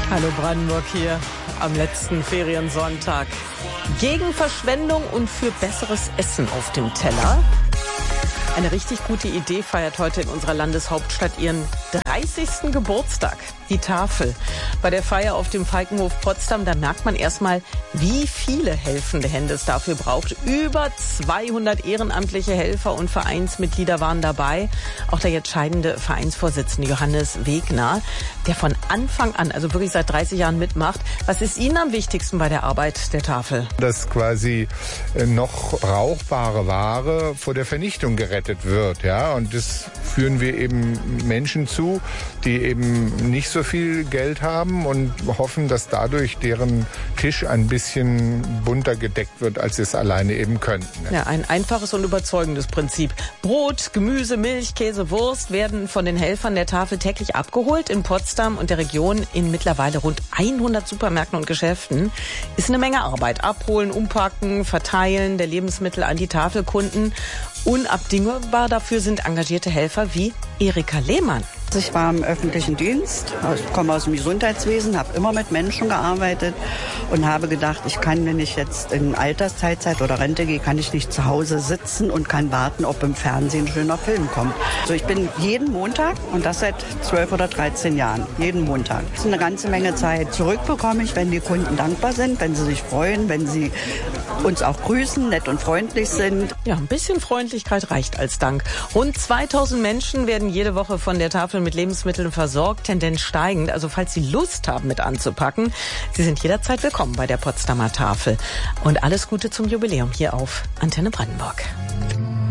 Hallo Brandenburg hier am letzten Feriensonntag. Gegen Verschwendung und für besseres Essen auf dem Teller. Eine richtig gute Idee feiert heute in unserer Landeshauptstadt ihren 30. Geburtstag. Die Tafel. Bei der Feier auf dem Falkenhof Potsdam, da merkt man erstmal, wie viele helfende Hände es dafür braucht. Über 200 ehrenamtliche Helfer und Vereinsmitglieder waren dabei. Auch der jetzt scheidende Vereinsvorsitzende Johannes Wegner, der von Anfang an, also wirklich seit 30 Jahren mitmacht. Was ist Ihnen am wichtigsten bei der Arbeit der Tafel? Dass quasi noch brauchbare Ware vor der Vernichtung gerettet wird, ja. Und das führen wir eben Menschen zu, die eben nicht so viel Geld haben und hoffen, dass dadurch deren Tisch ein bisschen bunter gedeckt wird, als sie es alleine eben könnten. Ja, ein einfaches und überzeugendes Prinzip. Brot, Gemüse, Milch, Käse, Wurst werden von den Helfern der Tafel täglich abgeholt in Potsdam und der Region in mittlerweile rund 100 Supermärkten und Geschäften. Ist eine Menge Arbeit. Abholen, umpacken, verteilen der Lebensmittel an die Tafelkunden. Unabdingbar dafür sind engagierte Helfer wie Erika Lehmann. Ich war im öffentlichen Dienst, ich komme aus dem Gesundheitswesen, habe immer mit Menschen gearbeitet und habe gedacht, ich kann, wenn ich jetzt in Altersteilzeit oder Rente gehe, kann ich nicht zu Hause sitzen und kann warten, ob im Fernsehen ein schöner Film kommt. Also ich bin jeden Montag, und das seit 12 oder 13 Jahren, jeden Montag. Das ist eine ganze Menge Zeit. Zurückbekomme ich, wenn die Kunden dankbar sind, wenn sie sich freuen, wenn sie uns auch grüßen, nett und freundlich sind. Ja, ein bisschen Freundlichkeit reicht als Dank. Rund 2000 Menschen werden jede Woche von der Tafel mit Lebensmitteln versorgt, Tendenz steigend. Also falls Sie Lust haben, mit anzupacken, Sie sind jederzeit willkommen bei der Potsdamer Tafel. Und alles Gute zum Jubiläum hier auf Antenne Brandenburg.